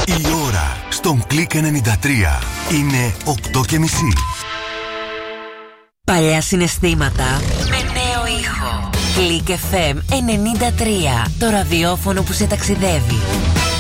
Η ώρα στον Κλικ 93 είναι 8:30. Παλιά συναισθήματα με νέο ήχο. Κλικ FM 93. Το ραδιόφωνο που σε ταξιδεύει.